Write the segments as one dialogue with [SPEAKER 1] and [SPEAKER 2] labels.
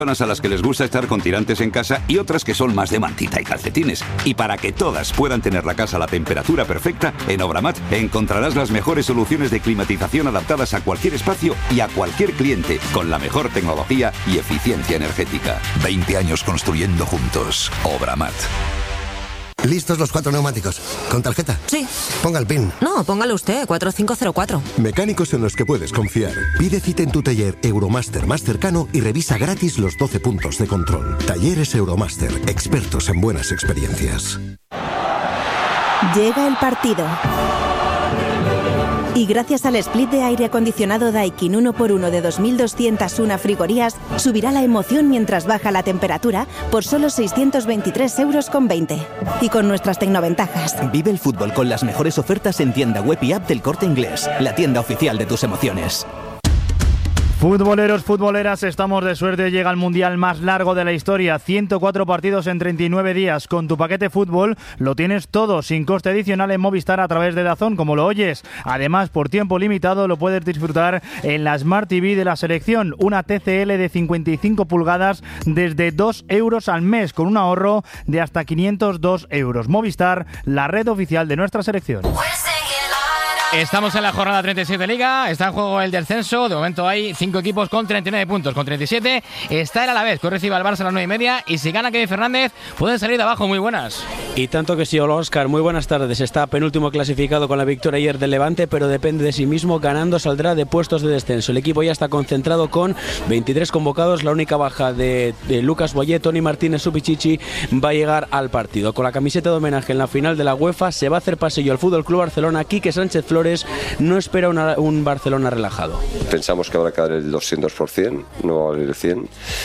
[SPEAKER 1] A las que les gusta estar con tirantes en casa y otras que son más de mantita y calcetines. Y para que todas puedan tener la casa a la temperatura perfecta, en Obramat encontrarás las mejores soluciones de climatización adaptadas a cualquier espacio y a cualquier cliente, con la mejor tecnología y eficiencia energética. 20 años construyendo juntos. Obramat.
[SPEAKER 2] ¿Listos los 4 neumáticos? ¿Con tarjeta?
[SPEAKER 3] Sí.
[SPEAKER 2] Ponga el PIN.
[SPEAKER 3] No, póngalo usted, 4504.
[SPEAKER 2] Mecánicos en los que puedes confiar. Pide cita en tu taller Euromaster más cercano y revisa gratis los 12 puntos de control. Talleres Euromaster, expertos en buenas experiencias.
[SPEAKER 4] Llega el partido. Y gracias al split de aire acondicionado Daikin 1x1 de 2.201 frigorías, subirá la emoción mientras baja la temperatura por solo 623,20 €. Y con nuestras tecnoventajas.
[SPEAKER 5] Vive el fútbol con las mejores ofertas en tienda web y app del Corte Inglés, la tienda oficial de tus emociones.
[SPEAKER 6] Futboleros, futboleras, estamos de suerte. Llega el mundial más largo de la historia, 104 partidos en 39 días. Con tu paquete fútbol lo tienes todo, sin coste adicional en Movistar a través de DAZN, como lo oyes. Además, por tiempo limitado lo puedes disfrutar en la Smart TV de la selección, una TCL de 55 pulgadas desde 2 € al mes, con un ahorro de hasta 502 €. Movistar, la red oficial de nuestra selección.
[SPEAKER 7] Estamos en la jornada 37 de Liga, está en juego el descenso, de momento hay 5 equipos con 39 puntos, con 37 está el Alavés, que recibe al Barça a las 9:30 y si gana Kevin Fernández pueden salir de abajo. Muy buenas.
[SPEAKER 8] Y tanto que sí, hola Óscar, muy buenas tardes. Está penúltimo clasificado con la victoria ayer del Levante, pero depende de sí mismo, ganando saldrá de puestos de descenso. El equipo ya está concentrado con 23 convocados, la única baja de Lucas Boyé, Toni Martínez, Supichichi va a llegar al partido. Con la camiseta de homenaje en la final de la UEFA se va a hacer pasillo al Fútbol Club Barcelona. Quique Sánchez Flores no espera un Barcelona relajado.
[SPEAKER 9] Pensamos que habrá que dar el 200%, no va a valer el 100%.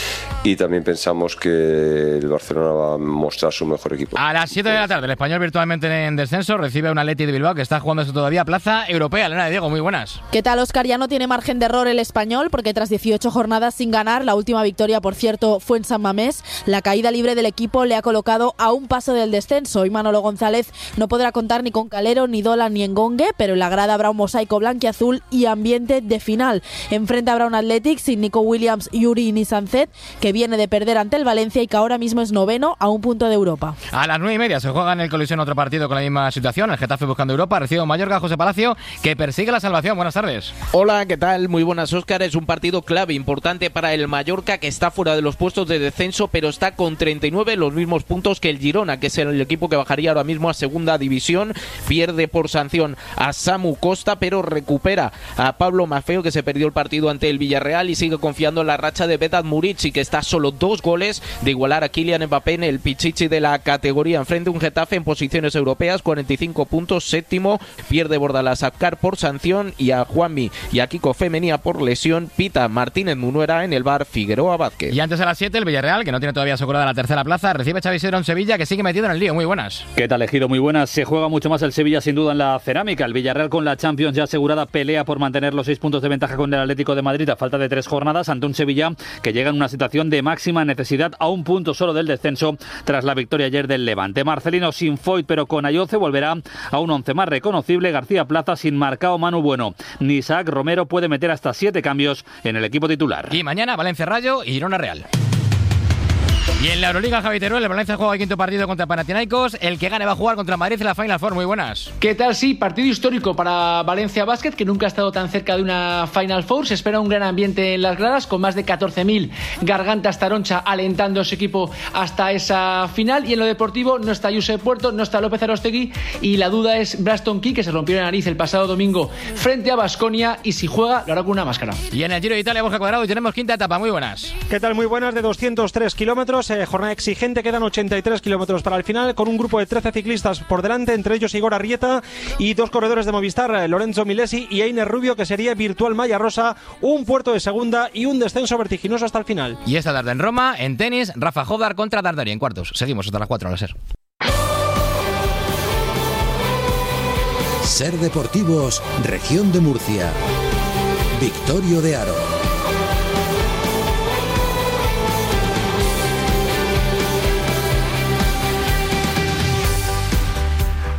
[SPEAKER 9] Y también pensamos que el Barcelona va a mostrar su mejor equipo.
[SPEAKER 7] A las 7 de la tarde, el Español virtualmente en descenso recibe a un Atleti de Bilbao que está jugándose todavía plaza europea. Elena de Diego, muy buenas.
[SPEAKER 10] ¿Qué tal, Óscar? Ya no tiene margen de error el Español porque tras 18 jornadas sin ganar, la última victoria, por cierto, fue en San Mamés. La caída libre del equipo le ha colocado a un paso del descenso y Manolo González no podrá contar ni con Calero, ni Dolan, ni Engongue, pero en la grada habrá un mosaico blanquiazul y ambiente de final. Enfrente habrá un Athletic sin Nico Williams, Yuri ni Sancet, que viene de perder ante el Valencia y que ahora mismo es noveno a un punto de Europa.
[SPEAKER 7] A las 9:30 se juega en el Colisión otro partido con la misma situación, el Getafe buscando Europa, recibe un Mallorca, José Palacio, que persigue la salvación. Buenas tardes.
[SPEAKER 11] Hola, ¿qué tal? Muy buenas, Óscar. Es un partido clave, importante para el Mallorca, que está fuera de los puestos de descenso, pero está con 39, los mismos puntos que el Girona, que es el equipo que bajaría ahora mismo a segunda división. Pierde por sanción a Samu Costa, pero recupera a Pablo Maffeo, que se perdió el partido ante el Villarreal, y sigue confiando en la racha de Vedat Murici, que está a solo 2 goles de igualar a Kylian Mbappé en el pichichi de la categoría. Enfrente un Getafe en posiciones europeas, 45 puntos, séptimo. Pierde Bordalás a Apcar por sanción y a Juanmi y a Kiko Femenía por lesión. Pita Martínez Munuera en el bar Figueroa Vázquez.
[SPEAKER 7] Y antes a las 7 el Villarreal, que no tiene todavía asegurada la tercera plaza, recibe a Xavi Sidro en Sevilla, que sigue metido en el lío. Muy buenas.
[SPEAKER 12] ¿Qué tal, Ejido? Muy buenas. Se juega mucho más el Sevilla sin duda en la cerámica. El Villarreal con la Champions ya asegurada pelea por mantener los 6 puntos de ventaja con el Atlético de Madrid a falta de 3 jornadas ante un Sevilla que llega en una situación de máxima necesidad a un punto solo del descenso tras la victoria ayer del Levante. Marcelino sin Foyt pero con Ayoce volverá a un 11 más reconocible. García Plaza sin Marcao, Manu Bueno ni Isaac Romero puede meter hasta 7 cambios en el equipo titular.
[SPEAKER 7] Y mañana Valencia Rayo y Girona Real. Y en la Euroliga, Javi Teruel, el Valencia juega el quinto partido contra Panathinaikos. El que gane va a jugar contra Madrid en la Final Four. Muy buenas.
[SPEAKER 13] ¿Qué tal? Sí, partido histórico para Valencia Basket, que nunca ha estado tan cerca de una Final Four. Se espera un gran ambiente en las gradas, con más de 14.000 gargantas taroncha alentando a su equipo hasta esa final. Y en lo deportivo no está Josep Puerto, no está López Arostegui, y la duda es Braston Key, que se rompió la nariz el pasado domingo frente a Baskonia, y si juega lo hará con una máscara.
[SPEAKER 7] Y en el Giro de Italia, Borja Cuadrado, y tenemos quinta etapa. Muy buenas.
[SPEAKER 14] ¿Qué tal? Muy buenas, de 203 kilómetros. Jornada exigente, quedan 83 kilómetros para el final, con un grupo de 13 ciclistas por delante, entre ellos Igor Arrieta y 2 corredores de Movistar, Lorenzo Milesi y Einer Rubio, que sería virtual malla rosa, un puerto de segunda y un descenso vertiginoso hasta el final.
[SPEAKER 7] Y esta tarde en Roma, en tenis, Rafa Hovdar contra Dardari en cuartos. Seguimos hasta las 4 a SER.
[SPEAKER 15] SER Deportivos, Región de Murcia. Victorio de Aro.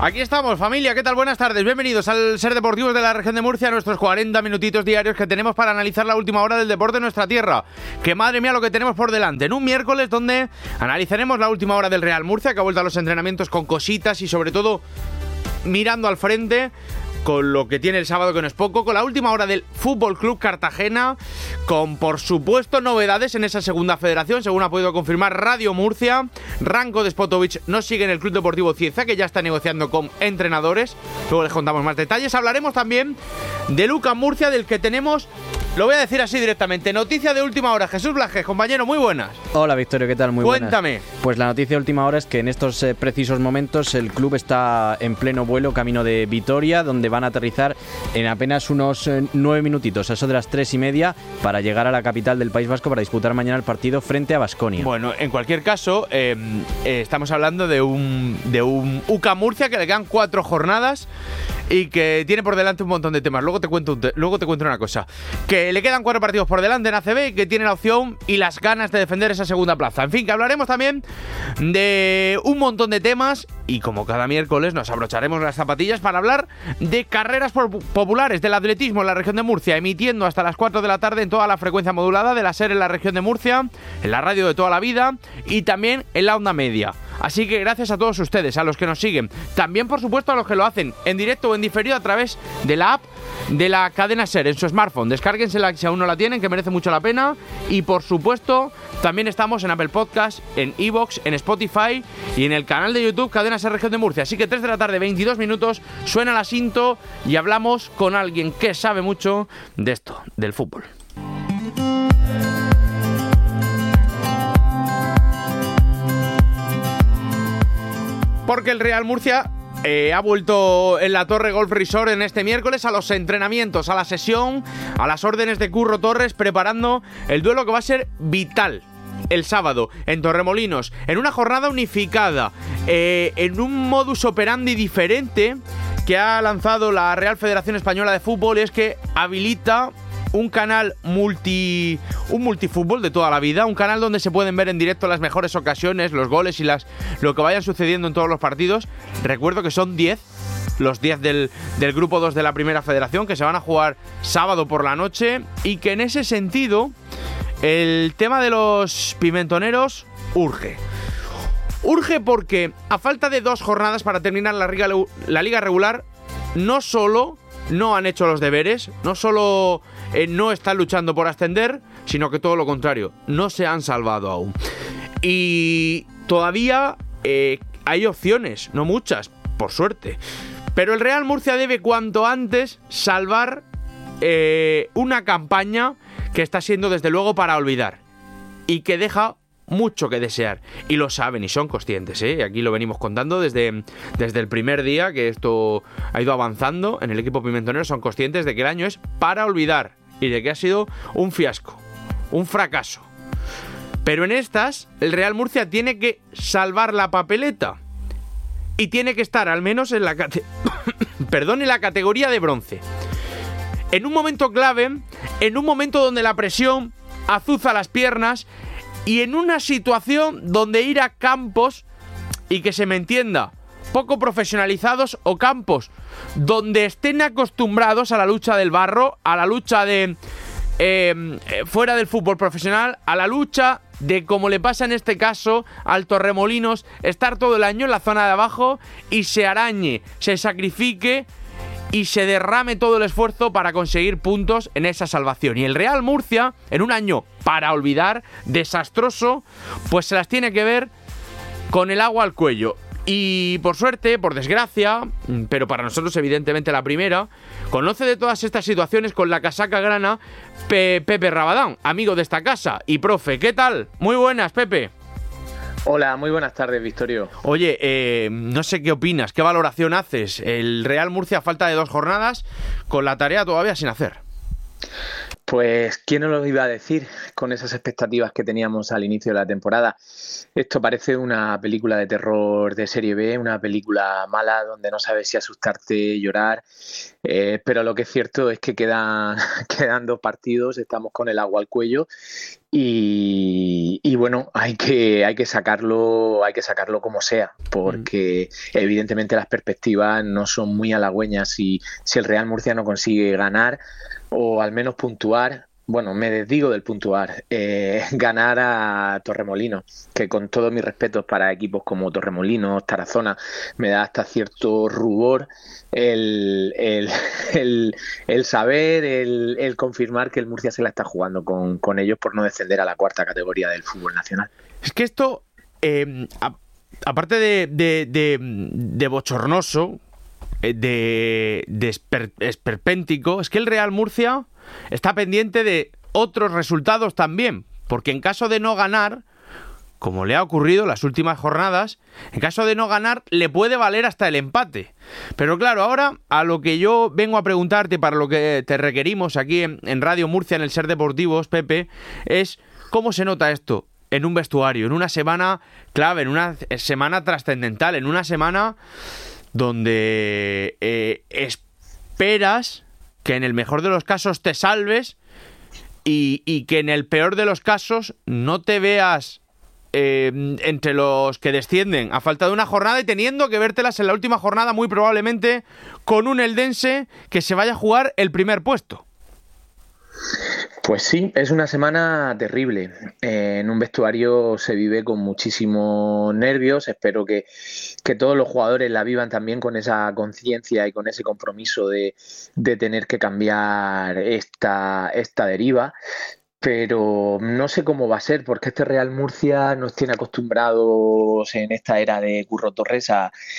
[SPEAKER 16] Aquí estamos, familia, ¿qué tal? Buenas tardes, bienvenidos al Ser Deportivos de la Región de Murcia, nuestros 40 minutitos diarios que tenemos para analizar la última hora del deporte en nuestra tierra. Que madre mía lo que tenemos por delante, en un miércoles donde analizaremos la última hora del Real Murcia, que ha vuelto a los entrenamientos con cositas y sobre todo mirando al frente, con lo que tiene el sábado, que no es poco, con la última hora del Fútbol Club Cartagena, con por supuesto novedades en esa segunda federación, según ha podido confirmar Radio Murcia. Ranko Despotovic no sigue en el Club Deportivo Cieza, que ya está negociando con entrenadores. Luego les contamos más detalles. Hablaremos también de UCAM Murcia, del que tenemos, lo voy a decir así directamente, noticia de última hora. Jesús Blajes, compañero, muy buenas.
[SPEAKER 17] Hola Victorio, ¿qué tal? Muy buenas.
[SPEAKER 16] Cuéntame.
[SPEAKER 17] Pues la noticia de última hora es que en estos precisos momentos el club está en pleno vuelo camino de Vitoria, donde van a aterrizar en apenas unos 9 minutitos, a eso de las 3:30, para llegar a la capital del País Vasco para disputar mañana el partido frente a Baskonia.
[SPEAKER 16] Bueno, en cualquier caso, estamos hablando de un UCAM Murcia que le quedan 4 jornadas y que tiene por delante un montón de temas. Luego te cuento una cosa. Que le quedan 4 partidos por delante en ACB y que tiene la opción y las ganas de defender esa segunda plaza. En fin, que hablaremos también de un montón de temas y como cada miércoles nos abrocharemos las zapatillas para hablar de carreras populares, del atletismo en la región de Murcia, emitiendo hasta las 4 de la tarde en toda la frecuencia modulada de la SER en la región de Murcia, en la radio de toda la vida y también en la onda media. Así que gracias a todos ustedes, a los que nos siguen, también por supuesto a los que lo hacen en directo o en diferido a través de la app de la cadena SER en su smartphone. Descárguensela si aún no la tienen, que merece mucho la pena. Y por supuesto también estamos en Apple Podcast, en iVoox, en Spotify y en el canal de YouTube Cadena SER Región de Murcia. Así que 3 de la tarde, 22 minutos, suena la cinto y hablamos con alguien que sabe mucho de esto, del fútbol. Porque el Real Murcia ha vuelto en la Torre Golf Resort en este miércoles a los entrenamientos, a la sesión, a las órdenes de Curro Torres, preparando el duelo que va a ser vital el sábado en Torremolinos, en una jornada unificada, en un modus operandi diferente que ha lanzado la Real Federación Española de Fútbol. Es que habilita un canal multifútbol de toda la vida, un canal donde se pueden ver en directo las mejores ocasiones, los goles y lo que vayan sucediendo en todos los partidos. Recuerdo que son 10, los 10 del grupo 2 de la Primera Federación, que se van a jugar sábado por la noche, y que en ese sentido el tema de los pimentoneros urge porque a falta de 2 jornadas para terminar la liga regular, no solo no han hecho los deberes, no solo no están luchando por ascender, sino que todo lo contrario, no se han salvado aún. Y todavía hay opciones, no muchas, por suerte. Pero el Real Murcia debe cuanto antes salvar una campaña que está siendo desde luego para olvidar y que deja mucho que desear, y lo saben y son conscientes, Aquí lo venimos contando desde el primer día que esto ha ido avanzando en el equipo pimentonero. Son conscientes de que el año es para olvidar y de que ha sido un fiasco, un fracaso. Pero en estas el Real Murcia tiene que salvar la papeleta y tiene que estar al menos en la categoría de bronce. En un momento clave, en un momento donde la presión azuza las piernas y en una situación donde ir a campos, y que se me entienda, poco profesionalizados, o campos donde estén acostumbrados a la lucha del barro, a la lucha de fuera del fútbol profesional, a la lucha de, como le pasa en este caso al Torremolinos, estar todo el año en la zona de abajo y se arañe, se sacrifique y se derrame todo el esfuerzo para conseguir puntos en esa salvación. Y el Real Murcia, en un año para olvidar, desastroso, pues se las tiene que ver con el agua al cuello. Y por suerte, por desgracia, pero para nosotros evidentemente la primera, conoce de todas estas situaciones con la casaca grana Pepe Rabadán, amigo de esta casa y profe. ¿Qué tal? Muy buenas, Pepe.
[SPEAKER 18] Hola, muy buenas tardes, Victorio.
[SPEAKER 16] Oye, no sé qué opinas, qué valoración haces. El Real Murcia a falta de 2 jornadas, con la tarea todavía sin hacer.
[SPEAKER 18] Pues, ¿quién nos lo iba a decir con esas expectativas que teníamos al inicio de la temporada? Esto parece una película de terror de serie B, una película mala donde no sabes si asustarte, llorar, pero lo que es cierto es que quedan 2 partidos, estamos con el agua al cuello y bueno, hay que sacarlo como sea, porque evidentemente las perspectivas no son muy halagüeñas si el Real Murcia no consigue ganar o al menos puntuar. Bueno, me desdigo del puntuar, ganar a Torremolinos, que con todos mis respetos para equipos como Torremolinos, Tarazona, me da hasta cierto rubor el saber, el confirmar que el Murcia se la está jugando con ellos por no descender a la 4ª categoría del fútbol nacional.
[SPEAKER 16] Es que esto, aparte de bochornoso, de esperpéntico, es que el Real Murcia está pendiente de otros resultados también, porque en caso de no ganar, como le ha ocurrido en las últimas jornadas, en caso de no ganar le puede valer hasta el empate. Pero claro, ahora a lo que yo vengo a preguntarte, para lo que te requerimos aquí en Radio Murcia, en el Ser Deportivos, Pepe, es cómo se nota esto en un vestuario, en una semana clave, en una semana trascendental, en una semana donde esperas que en el mejor de los casos te salves y que en el peor de los casos no te veas entre los que descienden a falta de una jornada y teniendo que vértelas en la última jornada muy probablemente con un eldense que se vaya a jugar el primer puesto.
[SPEAKER 18] Pues sí, es una semana terrible. En un vestuario se vive con muchísimos nervios. Espero que todos los jugadores la vivan también con esa conciencia y con ese compromiso de tener que cambiar esta deriva. Pero no sé cómo va a ser, porque este Real Murcia nos tiene acostumbrados en esta era de Curro Torres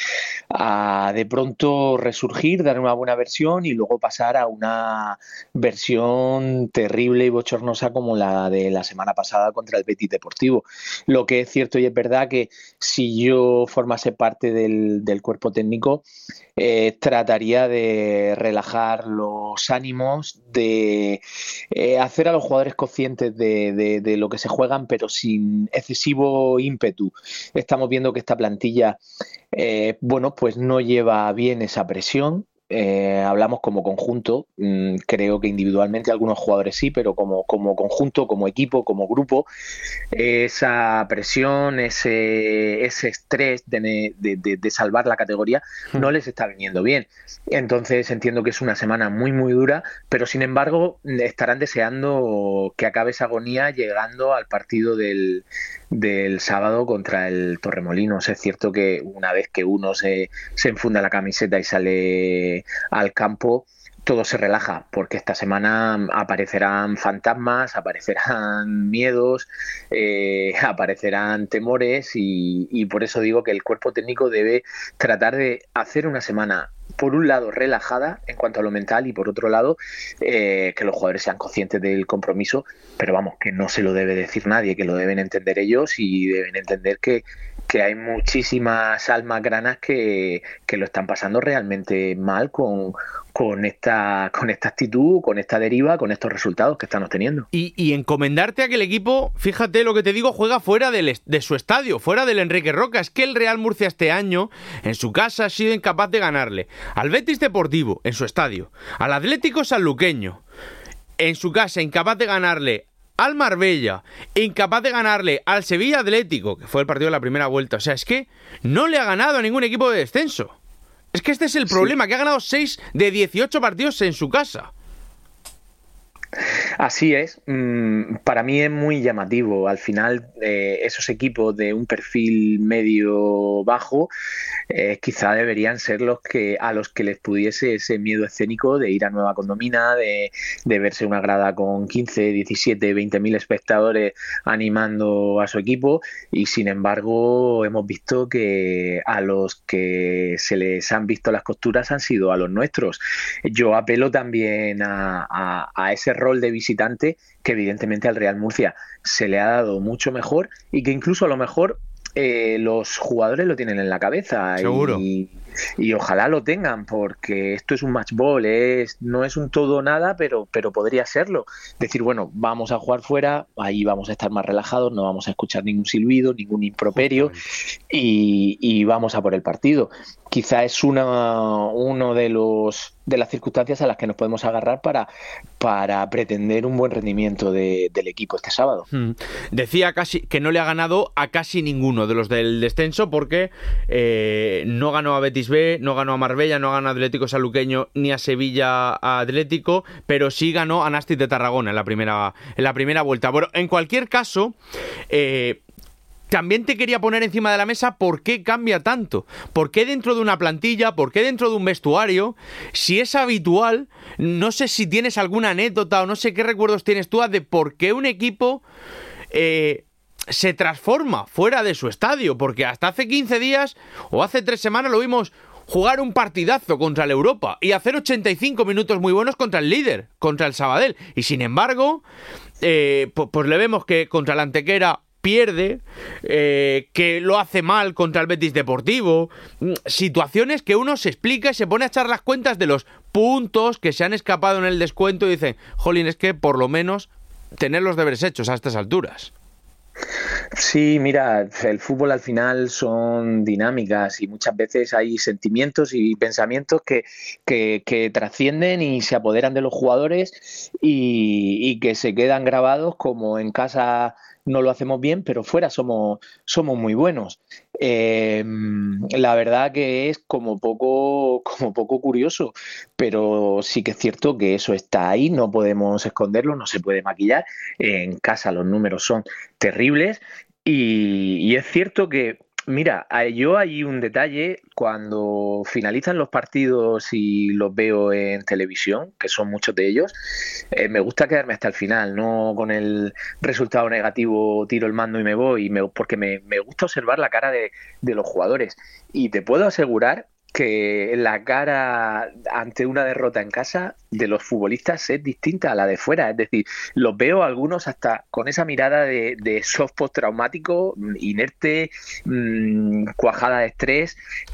[SPEAKER 18] a de pronto resurgir, dar una buena versión y luego pasar a una versión terrible y bochornosa como la de la semana pasada contra el Betis Deportivo. Lo que es cierto y es verdad que si yo formase parte del cuerpo técnico, trataría de relajar los ánimos, de hacer a los jugadores conscientes de lo que se juegan, pero sin excesivo ímpetu. Estamos viendo que esta plantilla, pues no lleva bien esa presión. Hablamos como conjunto, creo que individualmente algunos jugadores sí, pero como conjunto, como equipo, como grupo, esa presión, ese estrés de salvar la categoría no les está viniendo bien. Entonces entiendo que es una semana muy muy dura, pero sin embargo estarán deseando que acabe esa agonía llegando al partido del sábado contra el Torremolinos. Es cierto que una vez que uno se enfunda la camiseta y sale al campo, todo se relaja, porque esta semana aparecerán fantasmas, aparecerán miedos, aparecerán temores y por eso digo que el cuerpo técnico debe tratar de hacer una semana, por un lado, relajada en cuanto a lo mental y por otro lado, que los jugadores sean conscientes del compromiso, pero vamos, que no se lo debe decir nadie, que lo deben entender ellos y deben entender que hay muchísimas almas granas que lo están pasando realmente mal con esta actitud, con esta deriva, con estos resultados que están obteniendo.
[SPEAKER 16] Y encomendarte a que el equipo, fíjate lo que te digo, juega fuera de su estadio, fuera del Enrique Roca. Es que el Real Murcia este año, en su casa, ha sido incapaz de ganarle al Betis Deportivo, en su estadio, al Atlético Sanluqueño, en su casa, incapaz de ganarle al Marbella, incapaz de ganarle al Sevilla Atlético, que fue el partido de la primera vuelta. O sea, es que no le ha ganado a ningún equipo de descenso. Es que este es el problema, que ha ganado 6 de 18 partidos en su casa.
[SPEAKER 18] Así es, para mí es muy llamativo. Al final, esos equipos de un perfil medio-bajo quizá deberían ser a los que les pudiese ese miedo escénico de ir a Nueva Condomina, de verse una grada con 15, 17, 20.000 espectadores animando a su equipo, y sin embargo hemos visto que a los que se les han visto las costuras han sido a los nuestros. Yo apelo también a ese rol de visitante que evidentemente al Real Murcia se le ha dado mucho mejor y que incluso a lo mejor los jugadores lo tienen en la cabeza.
[SPEAKER 16] Seguro.
[SPEAKER 18] Y y ojalá lo tengan, porque esto es un match ball, no es un todo o nada, pero podría serlo. Decir, bueno, vamos a jugar fuera, ahí vamos a estar más relajados, no vamos a escuchar ningún silbido, ningún improperio y vamos a por el partido. Quizá es uno de las circunstancias a las que nos podemos agarrar para pretender un buen rendimiento del equipo este sábado.
[SPEAKER 16] Decía casi que no le ha ganado a casi ninguno de los del descenso, porque no ganó a Betis B, no ganó a Marbella, no ganó a Atlético Sanluqueño ni a Sevilla Atlético, pero sí ganó a Nàstic de Tarragona en la primera vuelta. Bueno, en cualquier caso, también te quería poner encima de la mesa por qué cambia tanto. ¿Por qué dentro de una plantilla? ¿Por qué dentro de un vestuario? Si es habitual, no sé si tienes alguna anécdota o no sé qué recuerdos tienes tú de por qué un equipo se transforma fuera de su estadio. Porque hasta hace 15 días o hace 3 semanas lo vimos jugar un partidazo contra el Europa y hacer 85 minutos muy buenos contra el líder, contra el Sabadell. Y sin embargo, pues le vemos que contra el Antequera pierde, que lo hace mal contra el Betis Deportivo, situaciones que uno se explica y se pone a echar las cuentas de los puntos que se han escapado en el descuento y dice, jolín, es que por lo menos tener los deberes hechos a estas alturas.
[SPEAKER 18] Sí, mira, el fútbol al final son dinámicas y muchas veces hay sentimientos y pensamientos que trascienden y se apoderan de los jugadores y que se quedan grabados, como en casa no lo hacemos bien, pero fuera somos muy buenos. La verdad que es como poco curioso, pero sí que es cierto que eso está ahí, no podemos esconderlo, no se puede maquillar. En casa los números son terribles y es cierto que, mira, yo hay un detalle cuando finalizan los partidos y los veo en televisión, que son muchos de ellos, me gusta quedarme hasta el final, no con el resultado negativo tiro el mando y me voy, porque me gusta observar la cara de los jugadores. Y te puedo asegurar que la cara ante una derrota en casa de los futbolistas es distinta a la de fuera. Es decir, los veo algunos hasta con esa mirada de shock postraumático, inerte, cuajada de estrés,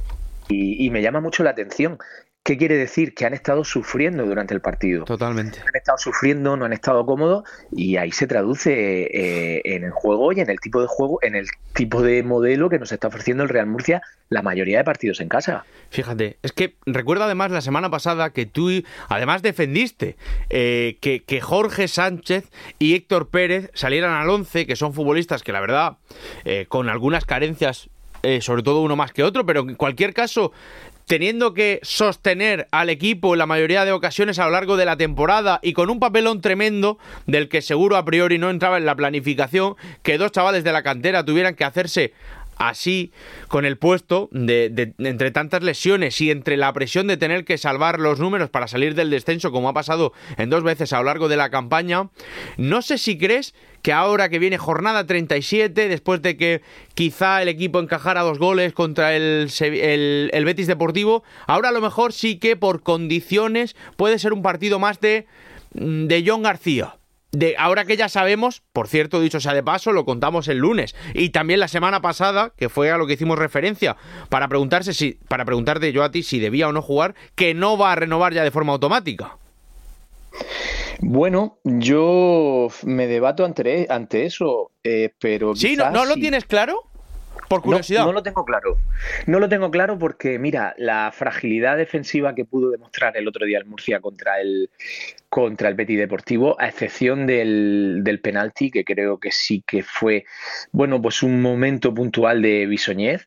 [SPEAKER 18] y me llama mucho la atención. ¿Qué quiere decir? Que han estado sufriendo durante el partido.
[SPEAKER 16] Totalmente.
[SPEAKER 18] Han estado sufriendo, no han estado cómodos, y ahí se traduce en el juego y en el tipo de juego, en el tipo de modelo que nos está ofreciendo el Real Murcia la mayoría de partidos en casa.
[SPEAKER 16] Fíjate, es que recuerdo además la semana pasada que tú además defendiste que Jorge Sánchez y Héctor Pérez salieran al 11, que son futbolistas que la verdad, con algunas carencias, sobre todo uno más que otro, pero en cualquier caso, teniendo que sostener al equipo en la mayoría de ocasiones a lo largo de la temporada y con un papelón tremendo del que seguro a priori no entraba en la planificación, que 2 chavales de la cantera tuvieran que hacerse así con el puesto de entre tantas lesiones y entre la presión de tener que salvar los números para salir del descenso, como ha pasado en 2 veces a lo largo de la campaña. No sé si crees que ahora que viene jornada 37, después de que quizá el equipo encajara 2 goles contra el Betis Deportivo, ahora a lo mejor sí que por condiciones puede ser un partido más de John García. Ahora que ya sabemos, por cierto, dicho sea de paso, lo contamos el lunes y también la semana pasada, que fue a lo que hicimos referencia, para preguntarte yo a ti si debía o no jugar, que no va a renovar ya de forma automática.
[SPEAKER 18] Bueno, yo me debato ante eso, pero
[SPEAKER 16] ¿sí? ¿No lo tienes claro? Por curiosidad.
[SPEAKER 18] No lo tengo claro. No lo tengo claro porque, mira, la fragilidad defensiva que pudo demostrar el otro día el Murcia contra el Betis Deportivo, a excepción del penalti, que creo que sí que fue, bueno, pues un momento puntual de bisoñez,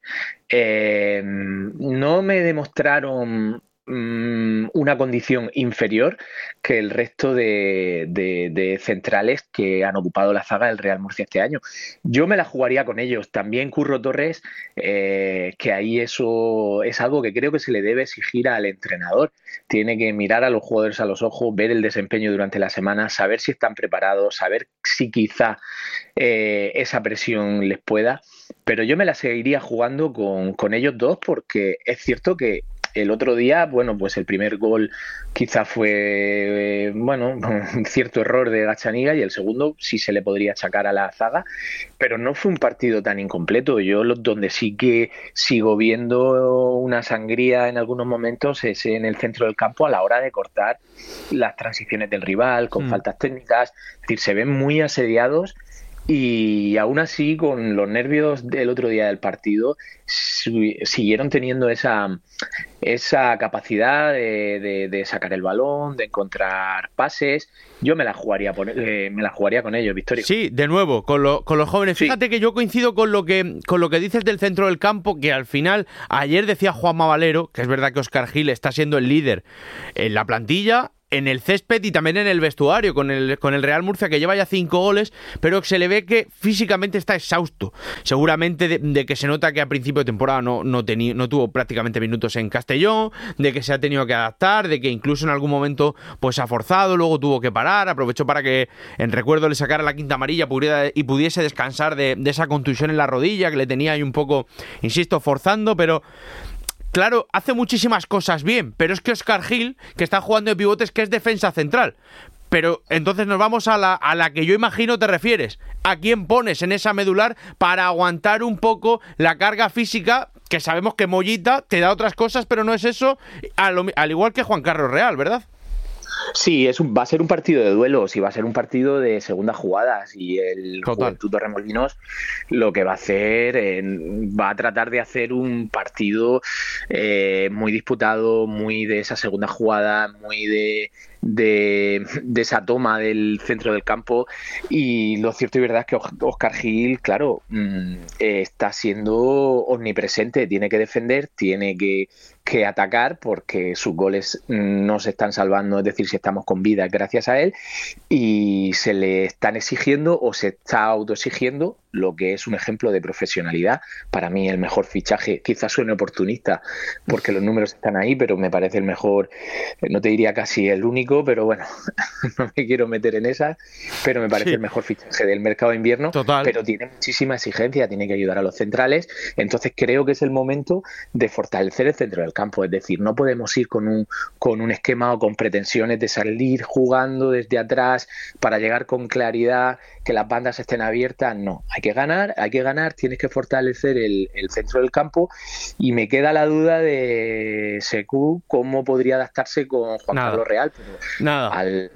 [SPEAKER 18] no me demostraron una condición inferior que el resto de centrales que han ocupado la zaga del Real Murcia este año. Yo me la jugaría con ellos. También Curro Torres, que ahí eso es algo que creo que se le debe exigir al entrenador. Tiene que mirar a los jugadores a los ojos, ver el desempeño durante la semana, saber si están preparados, saber si quizá esa presión les pueda. Pero yo me la seguiría jugando con ellos dos, porque es cierto que El otro día, bueno, pues el primer gol quizá fue, un cierto error de Gazzaniga, y el segundo sí se le podría achacar a la zaga, pero no fue un partido tan incompleto. Yo donde sí que sigo viendo una sangría en algunos momentos es en el centro del campo a la hora de cortar las transiciones del rival, con faltas técnicas. Es decir, se ven muy asediados. Y aún así, con los nervios del otro día del partido, siguieron teniendo esa capacidad de sacar el balón, de encontrar pases. Yo me la jugaría con ellos, Victoria.
[SPEAKER 16] Sí, de nuevo, con los jóvenes. Sí. Fíjate que yo coincido con lo que dices del centro del campo, que al final, ayer decía Juanma Valero, que es verdad que Óscar Gil está siendo el líder en la plantilla, en el césped y también en el vestuario, con el Real Murcia, que lleva ya 5 goles, pero se le ve que físicamente está exhausto. Seguramente de que se nota que a principio de temporada no tuvo prácticamente minutos en Castellón, de que se ha tenido que adaptar, de que incluso en algún momento pues ha forzado, luego tuvo que parar, aprovechó para que en recuerdo le sacara la quinta amarilla y pudiese descansar de esa contusión en la rodilla que le tenía ahí un poco, insisto, forzando, pero... Claro, hace muchísimas cosas bien, pero es que Óscar Gil, que está jugando de pivotes, que es defensa central. Pero entonces nos vamos a la que yo imagino te refieres. ¿A quién pones en esa medular para aguantar un poco la carga física? Que sabemos que Mollita te da otras cosas, pero no es eso, al igual que Juan Carlos Real, ¿verdad?
[SPEAKER 18] Sí, va a ser un partido de duelos y va a ser un partido de segundas jugadas, y el Juventud Torremolinos lo que va a hacer, va a tratar de hacer un partido muy disputado, muy de esa segunda jugada, muy de esa toma del centro del campo. Y lo cierto y verdad es que Óscar Gil, claro, está siendo omnipresente, tiene que defender, tiene que atacar, porque sus goles no se están salvando, es decir, si estamos con vida gracias a él, y se le están exigiendo o se está autoexigiendo lo que es un ejemplo de profesionalidad. Para mí el mejor fichaje, quizás suene oportunista porque los números están ahí, pero me parece el mejor, no te diría casi el único, pero bueno, no me quiero meter en esa, pero me parece el mejor fichaje del mercado de invierno.
[SPEAKER 16] Total.
[SPEAKER 18] Pero tiene muchísima exigencia, tiene que ayudar a los centrales, entonces creo que es el momento de fortalecer el centro del campo, es decir, no podemos ir con un esquema o con pretensiones de salir jugando desde atrás para llegar con claridad, que las bandas estén abiertas. No, hay que ganar, tienes que fortalecer el centro del campo, y me queda la duda de Sekou, cómo podría adaptarse con Juan Carlos Real, pero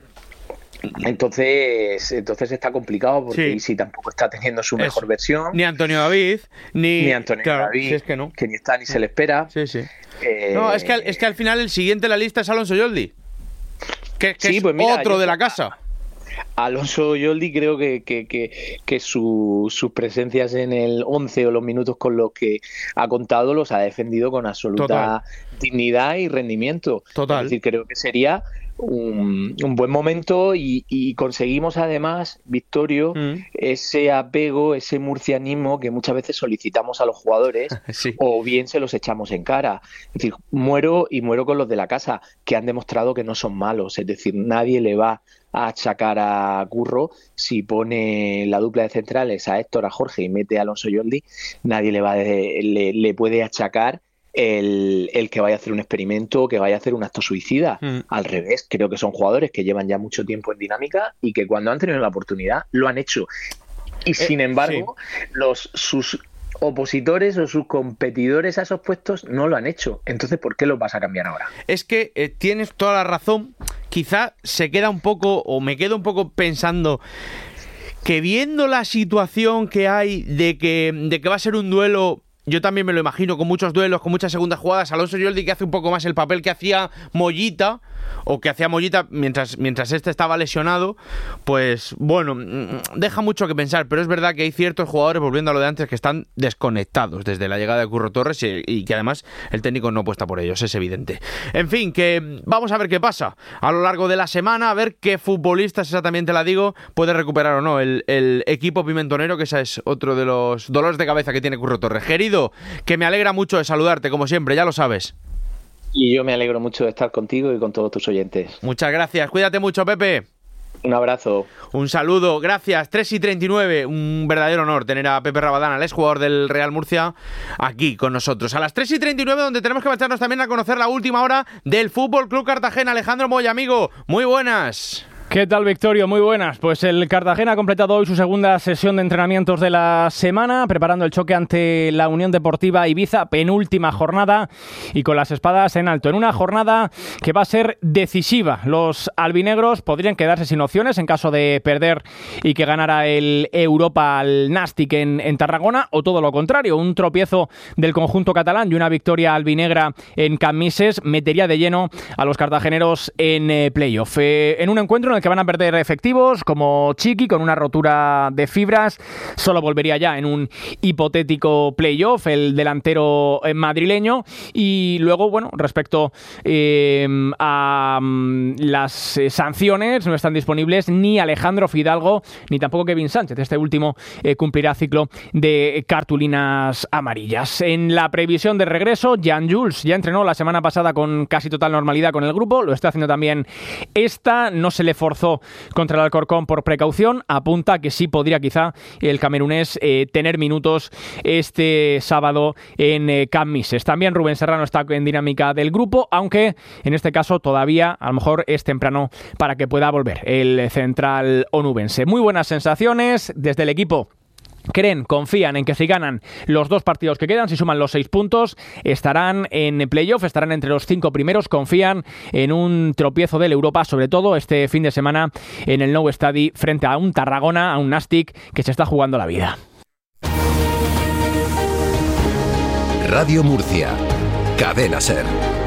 [SPEAKER 18] entonces está complicado, porque Isi tampoco está teniendo su mejor versión,
[SPEAKER 16] ni Antonio David ni
[SPEAKER 18] Antonio David,
[SPEAKER 16] si es que no,
[SPEAKER 18] que ni está ni se le espera.
[SPEAKER 16] No, es que al final el siguiente en la lista es Alonso Yoldi, que es pues mira, otro de la casa.
[SPEAKER 18] Alonso Yoldi, creo que sus presencias en el 11 o los minutos con los que ha contado los ha defendido con absoluta dignidad y rendimiento.
[SPEAKER 16] Total.
[SPEAKER 18] Es decir, creo que sería un buen momento, y conseguimos además, Victorio, ese apego, ese murcianismo que muchas veces solicitamos a los jugadores, o bien se los echamos en cara. Es decir, muero con los de la casa, que han demostrado que no son malos. Es decir, nadie le va a achacar a Curro si pone la dupla de centrales a Héctor, a Jorge, y mete a Alonso Yoldi. Nadie le puede achacar el que vaya a hacer un experimento, que vaya a hacer un acto suicida. Al revés, creo que son jugadores que llevan ya mucho tiempo en dinámica y que cuando han tenido la oportunidad lo han hecho. Y sin embargo, sus opositores o sus competidores a esos puestos no lo han hecho. Entonces, ¿por qué lo vas a cambiar ahora?
[SPEAKER 16] Es que tienes toda la razón. Quizá se queda un poco, o me quedo un poco pensando que, viendo la situación que hay de que va a ser un duelo, yo también me lo imagino, con muchos duelos, con muchas segundas jugadas, Alonso Yoldi, que hace un poco más el papel que hacía Mollita, mientras este estaba lesionado, pues bueno, deja mucho que pensar, pero es verdad que hay ciertos jugadores, volviendo a lo de antes, que están desconectados desde la llegada de Curro Torres, y que además el técnico no apuesta por ellos, es evidente. En fin, que vamos a ver qué pasa a lo largo de la semana, a ver qué futbolistas, exactamente la digo, puede recuperar o no el equipo pimentonero, que ese es otro de los dolores de cabeza que tiene Curro Torres. Querido, que me alegra mucho de saludarte, como siempre, ya lo sabes.
[SPEAKER 18] Y yo me alegro mucho de estar contigo y con todos tus oyentes.
[SPEAKER 16] Muchas gracias, cuídate mucho, Pepe.
[SPEAKER 18] Un abrazo.
[SPEAKER 16] Un saludo, gracias. 3:39, un verdadero honor tener a Pepe Rabadán, al exjugador del Real Murcia, aquí con nosotros. A las 3:39, donde tenemos que marcharnos también a conocer la última hora del Fútbol Club Cartagena. Alejandro Moya, amigo, muy buenas.
[SPEAKER 19] ¿Qué tal, Victorio? Muy buenas. Pues el Cartagena ha completado hoy su segunda sesión de entrenamientos de la semana, preparando el choque ante la Unión Deportiva Ibiza, penúltima jornada, y con las espadas en alto. En una jornada que va a ser decisiva. Los albinegros podrían quedarse sin opciones en caso de perder y que ganara el Europa al Nastic en Tarragona, o todo lo contrario, un tropiezo del conjunto catalán y una victoria albinegra en Cammises metería de lleno a los cartageneros en playoff. En un encuentro en el que van a perder efectivos como Chiqui con una rotura de fibras, solo volvería ya en un hipotético playoff el delantero madrileño. Y luego, bueno, respecto a las sanciones, no están disponibles ni Alejandro Fidalgo ni tampoco Kevin Sánchez. Este último cumplirá ciclo de cartulinas amarillas. En la previsión de regreso, Jan Jules ya entrenó la semana pasada con casi total normalidad con el grupo, lo está haciendo también esta, no se le forzó contra el Alcorcón por precaución, apunta que sí podría quizá el camerunés tener minutos este sábado en Cammises. También Rubén Serrano está en dinámica del grupo, aunque en este caso todavía a lo mejor es temprano para que pueda volver el central onubense. Muy buenas sensaciones desde el equipo. Confían en que si ganan los 2 partidos que quedan, si suman los 6 puntos, estarán en playoff, estarán entre los 5 primeros. Confían en un tropiezo del Europa, sobre todo este fin de semana en el Nou Estadi frente a un Tarragona, a un Nastic que se está jugando la vida.
[SPEAKER 15] Radio Murcia, Cadena SER.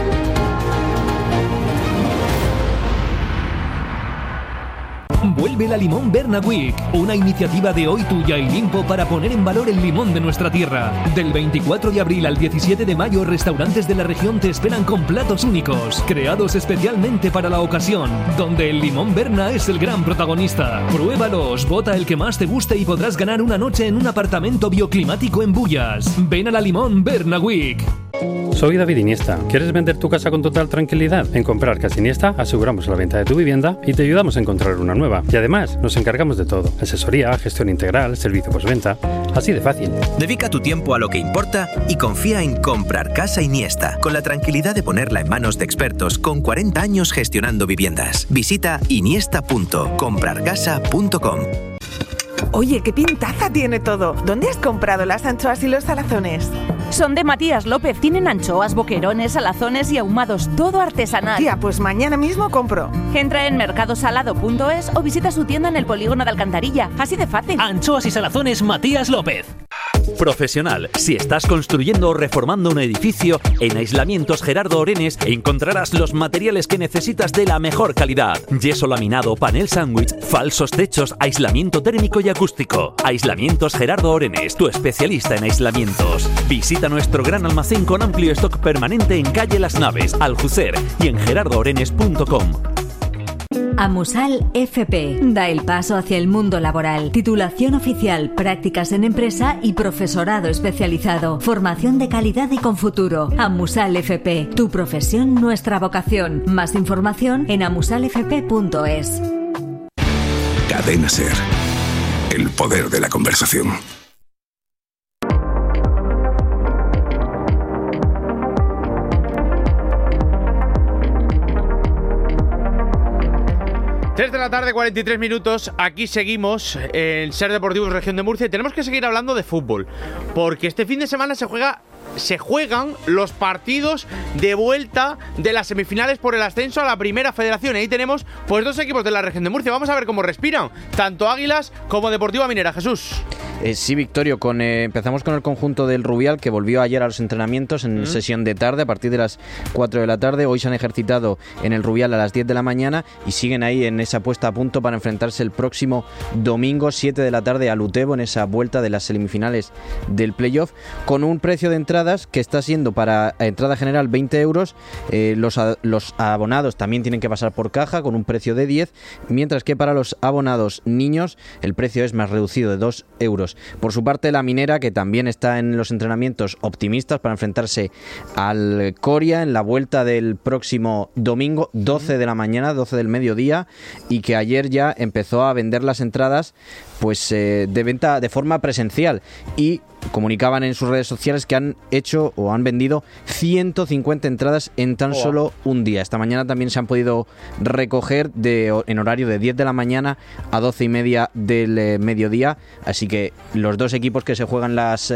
[SPEAKER 20] Vuelve la Limón Berna Week, una iniciativa de Hoy Tuya y Limpo para poner en valor el limón de nuestra tierra. Del 24 de abril al 17 de mayo, restaurantes de la región te esperan con platos únicos, creados especialmente para la ocasión, donde el limón Berna es el gran protagonista. Pruébalos, vota el que más te guste y podrás ganar una noche en un apartamento bioclimático en Bullas. Ven a la Limón Berna Week.
[SPEAKER 21] Soy David Iniesta. ¿Quieres vender tu casa con total tranquilidad? En Comprar Casa Iniesta aseguramos la venta de tu vivienda y te ayudamos a encontrar una nueva. Y además nos encargamos de todo: asesoría, gestión integral, servicio postventa. Así de fácil.
[SPEAKER 22] Dedica tu tiempo a lo que importa y confía en Comprar Casa Iniesta, con la tranquilidad de ponerla en manos de expertos con 40 años gestionando viviendas. Visita iniesta.comprarcasa.com.
[SPEAKER 23] Oye, qué pintaza tiene todo. ¿Dónde has comprado las anchoas y los salazones?
[SPEAKER 24] Son de Matías López. Tienen anchoas, boquerones, salazones y ahumados. Todo artesanal.
[SPEAKER 23] Tía, pues mañana mismo compro.
[SPEAKER 24] Entra en mercadosalado.es o visita su tienda en el Polígono de Alcantarilla. Así de fácil.
[SPEAKER 20] Anchoas y salazones Matías López.
[SPEAKER 25] Profesional. Si estás construyendo o reformando un edificio, en Aislamientos Gerardo Orenes encontrarás los materiales que necesitas de la mejor calidad. Yeso laminado, panel sándwich, falsos techos, aislamiento térmico y acústico. Aislamientos Gerardo Orenes, tu especialista en aislamientos. Visita nuestro gran almacén con amplio stock permanente en calle Las Naves, Aljucer, y en gerardoorenes.com.
[SPEAKER 26] Amusal FP da el paso hacia el mundo laboral. Titulación oficial, prácticas en empresa y profesorado especializado. Formación de calidad y con futuro. Amusal FP, tu profesión, nuestra vocación. Más información en amusalfp.es.
[SPEAKER 15] Cadena SER. El poder de la conversación.
[SPEAKER 16] Tres de la tarde, 43 minutos. Aquí seguimos en SER Deportivos Región de Murcia y tenemos que seguir hablando de fútbol, porque este fin de semana se juegan los partidos de vuelta de las semifinales por el ascenso a la Primera Federación. Y ahí tenemos pues 2 equipos de la Región de Murcia. Vamos a ver cómo respiran, tanto Águilas como Deportiva Minera. Jesús.
[SPEAKER 17] Sí, Victorio, empezamos con el conjunto del Rubial, que volvió ayer a los entrenamientos en sesión de tarde, a partir de las 4 de la tarde. Hoy se han ejercitado en el Rubial a las 10 de la mañana y siguen ahí en esa puesta a punto para enfrentarse el próximo domingo, 7 de la tarde, al Utebo, en esa vuelta de las semifinales del playoff, con un precio de entrada entradas, que está siendo para entrada general 20 euros. Los abonados también tienen que pasar por caja con un precio de 10, mientras que para los abonados niños el precio es más reducido, de 2 euros. Por su parte, la Minera, que también está en los entrenamientos optimistas para enfrentarse al Coria en la vuelta del próximo domingo, 12 de la mañana, 12 del mediodía, y que ayer ya empezó a vender las entradas pues de venta de forma presencial, y comunicaban en sus redes sociales que han hecho o han vendido 150 entradas en tan solo un día. Esta mañana también se han podido recoger en horario de 10 de la mañana a 12 y media del mediodía, así que los dos equipos que se juegan las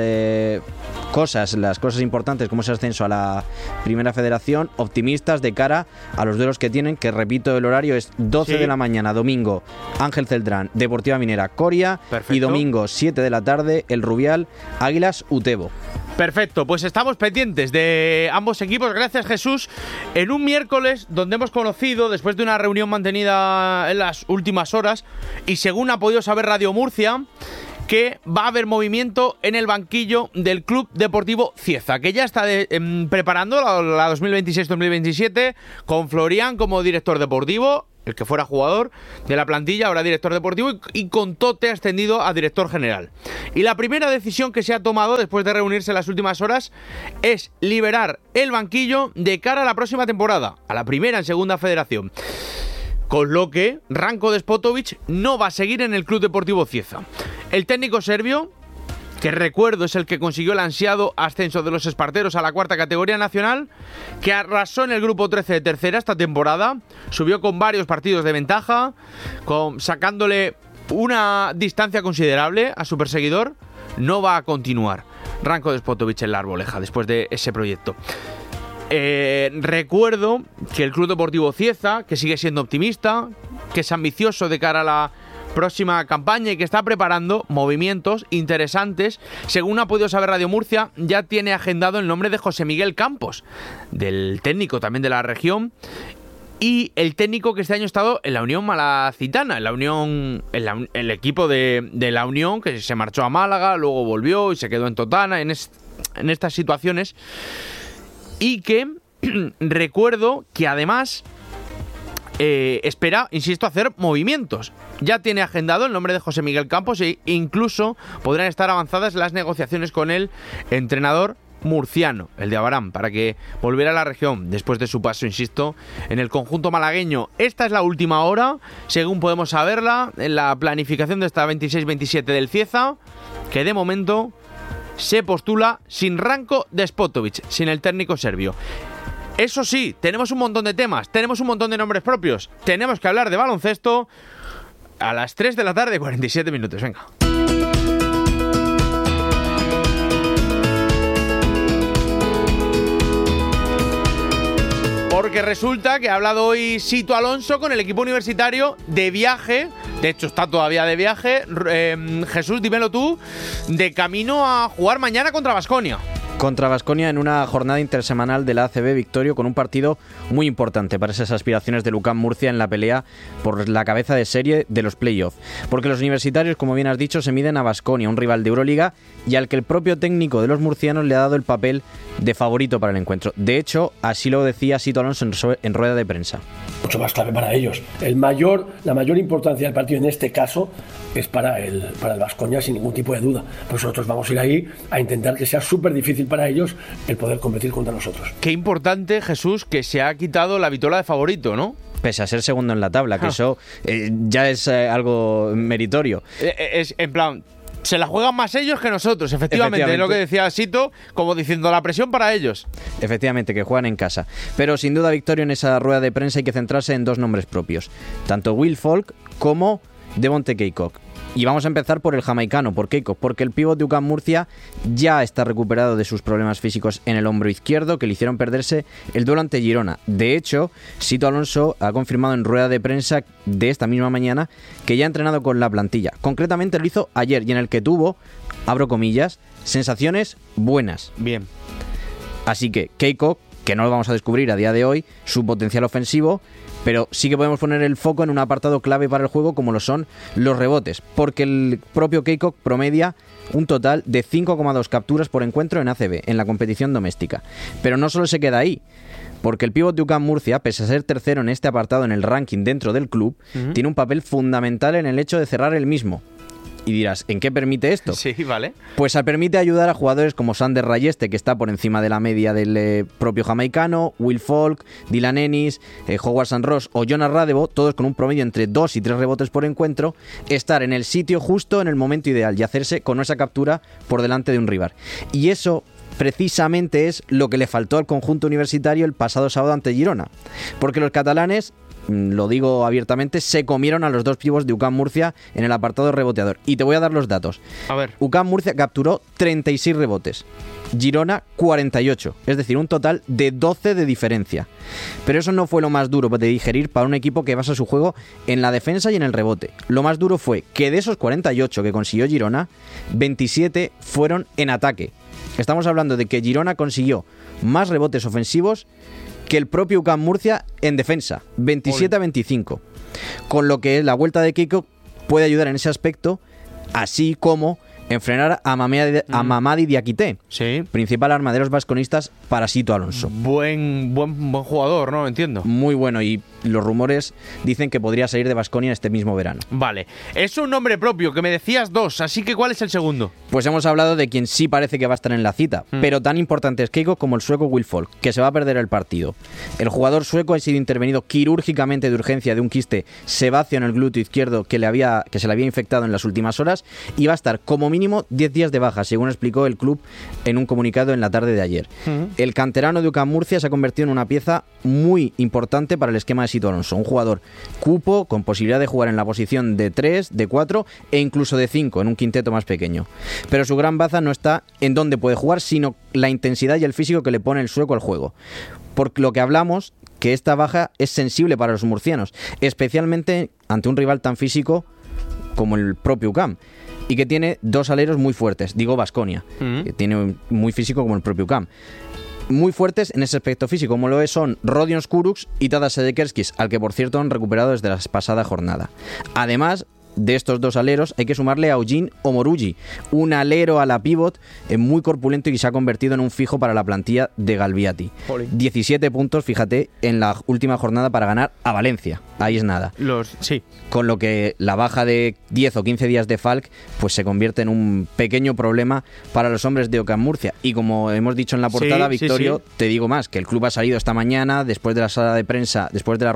[SPEAKER 17] cosas importantes, como ese ascenso a la Primera Federación, optimistas de cara a los duelos que tienen, que repito, el horario es 12 de la mañana, domingo, Ángel Celdrán, Deportiva Minera, Coria. Perfecto. Y domingo 7 de la tarde, el Rubial, Águilas, Utebo.
[SPEAKER 16] Perfecto, pues estamos pendientes de ambos equipos. Gracias, Jesús. En un miércoles donde hemos conocido, después de una reunión mantenida en las últimas horas, y según ha podido saber Radio Murcia, que va a haber movimiento en el banquillo del Club Deportivo Cieza, que ya está preparando la 2026-2027 con Florian como director deportivo, el que fuera jugador de la plantilla, ahora director deportivo, y con Tote ascendido a director general. Y la primera decisión que se ha tomado después de reunirse en las últimas horas es liberar el banquillo de cara a la próxima temporada, a la primera en Segunda Federación. Con lo que Ranko Despotovic no va a seguir en el Club Deportivo Cieza. El técnico serbio, que recuerdo es el que consiguió el ansiado ascenso de los esparteros a la 4ª categoría nacional, que arrasó en el grupo 13 de tercera esta temporada, subió con varios partidos de ventaja, sacándole una distancia considerable a su perseguidor, no va a continuar Ranko Despotovic en la Arboleja después de ese proyecto. Recuerdo que el Club Deportivo Cieza, que sigue siendo optimista, que es ambicioso de cara a la próxima campaña y que está preparando movimientos interesantes, según ha podido saber Radio Murcia, ya tiene agendado el nombre de José Miguel Campos, del técnico también de la región, y el técnico que este año ha estado en la Unión Malacitana, el equipo de la Unión, que se marchó a Málaga, luego volvió y se quedó en Totana, en estas situaciones, y que recuerdo que además espera, insisto, hacer movimientos. Ya tiene agendado el nombre de José Miguel Campos e incluso podrán estar avanzadas las negociaciones con el entrenador murciano, el de Abarán, para que volviera a la región después de su paso, insisto, en el conjunto malagueño. Esta es la última hora, según podemos saberla, en la planificación de esta 26-27 del Cieza, que de momento se postula sin Ranko Despotovic, sin el técnico serbio. Eso sí, tenemos un montón de temas, tenemos un montón de nombres propios, tenemos que hablar de baloncesto a las 3 de la tarde, 47 minutos, venga. Porque resulta que ha hablado hoy Sito Alonso con el equipo universitario de viaje, de hecho está todavía de viaje, Jesús, dímelo tú, de camino a jugar mañana contra Baskonia.
[SPEAKER 17] Contra Baskonia en una jornada intersemanal de la ACB Victorio, con un partido muy importante para esas aspiraciones de UCAM Murcia en la pelea por la cabeza de serie de los playoffs. Porque los universitarios, como bien has dicho, se miden a Baskonia, un rival de Euroliga y al que el propio técnico de los murcianos le ha dado el papel de favorito para el encuentro. De hecho, así lo decía Sito Alonso en rueda de prensa.
[SPEAKER 1] Mucho más clave para ellos. La mayor importancia del partido en este caso es para el Baskonia, sin ningún tipo de duda. Pues nosotros vamos a ir ahí a intentar que sea súper difícil para ellos el poder competir contra nosotros.
[SPEAKER 16] Qué importante, Jesús, que se ha quitado la vitola de favorito, ¿no?
[SPEAKER 17] Pese a ser segundo en la tabla, que eso ya es algo meritorio.
[SPEAKER 16] Es en plan, se la juegan más ellos que nosotros, efectivamente, es lo que decía Sito, como diciendo la presión para ellos.
[SPEAKER 17] Efectivamente, que juegan en casa. Pero sin duda, Victorio, en esa rueda de prensa hay que centrarse en dos nombres propios, tanto Will Falk como Devonte Cacok. Y vamos a empezar por el jamaicano, por Cacok, porque el pívot de UCAM Murcia ya está recuperado de sus problemas físicos en el hombro izquierdo que le hicieron perderse el duelo ante Girona. De hecho, Sito Alonso ha confirmado en rueda de prensa de esta misma mañana que ya ha entrenado con la plantilla. Concretamente lo hizo ayer y en el que tuvo, abro comillas, sensaciones buenas.
[SPEAKER 16] Bien.
[SPEAKER 17] Así que Cacok, que no lo vamos a descubrir a día de hoy, su potencial ofensivo, pero sí que podemos poner el foco en un apartado clave para el juego como lo son los rebotes, porque el propio Keikok promedia un total de 5,2 capturas por encuentro en ACB, en la competición doméstica. Pero no solo se queda ahí, porque el pívot de UCAM Murcia, pese a ser tercero en este apartado en el ranking dentro del club, tiene un papel fundamental en el hecho de cerrar el mismo. Y dirás, ¿en qué permite esto?
[SPEAKER 16] Sí, vale.
[SPEAKER 17] Pues permite ayudar a jugadores como Sander Rayeste, que está por encima de la media del propio jamaicano, Will Falk, Dylan Ennis, Howard St. Ross o Jonas Radebo, todos con un promedio entre 2 y 3 rebotes por encuentro, estar en el sitio justo en el momento ideal y hacerse con esa captura por delante de un rival. Y eso precisamente es lo que le faltó al conjunto universitario el pasado sábado ante Girona, porque los catalanes, lo digo abiertamente, se comieron a los dos pívos de UCAM Murcia en el apartado reboteador. Y te voy a dar los datos.
[SPEAKER 16] A ver.
[SPEAKER 17] UCAM Murcia capturó 36 rebotes, Girona 48, es decir, un total de 12 de diferencia. Pero eso no fue lo más duro de digerir para un equipo que basa su juego en la defensa y en el rebote. Lo más duro fue que de esos 48 que consiguió Girona, 27 fueron en ataque. Estamos hablando de que Girona consiguió más rebotes ofensivos que el propio UCAM Murcia en defensa, 27-25. Con lo que la vuelta de Keikok puede ayudar en ese aspecto, así como en frenar a Mamadi Diakité, principal arma de los vasconistas para Sito Alonso.
[SPEAKER 16] Buen jugador, ¿no? Entiendo.
[SPEAKER 17] Muy bueno, y los rumores dicen que podría salir de Baskonia este mismo verano.
[SPEAKER 16] Vale, es un nombre propio, que me decías 2, así que ¿cuál es el segundo?
[SPEAKER 17] Pues hemos hablado de quien sí parece que va a estar en la cita, pero tan importante es Keikok como el sueco Will Falk, que se va a perder el partido. El jugador sueco ha sido intervenido quirúrgicamente de urgencia de un quiste sebáceo en el glúteo izquierdo que se le había infectado en las últimas horas, y va a estar como mínimo 10 días de baja, según explicó el club en un comunicado en la tarde de ayer. El canterano de UCAM Murcia se ha convertido en una pieza muy importante para el esquema de Sito Alonso, un jugador cupo con posibilidad de jugar en la posición de 3, de 4 e incluso de 5 en un quinteto más pequeño. Pero su gran baza no está en dónde puede jugar, sino la intensidad y el físico que le pone el sueco al juego. Por lo que hablamos que esta baja es sensible para los murcianos, especialmente ante un rival tan físico como el propio UCAM, y que tiene dos aleros muy fuertes, digo Baskonia, que tiene muy físico como el propio UCAM. Muy fuertes en ese aspecto físico, como lo son Rodion Skuruks y Tadas Sedekerskis, al que por cierto han recuperado desde la pasada jornada. Además de estos dos aleros, hay que sumarle a Eugene Omorugi, un alero a la pívot muy corpulento y que se ha convertido en un fijo para la plantilla de Galviati. 17 puntos, fíjate, en la última jornada para ganar a Valencia. Ahí es nada.
[SPEAKER 16] Sí.
[SPEAKER 17] Con lo que la baja de 10 o 15 días de Falk pues se convierte en un pequeño problema para los hombres de UCAM Murcia. Y como hemos dicho en la portada, Victorio, te digo más, que el club ha salido esta mañana después de la rueda de prensa,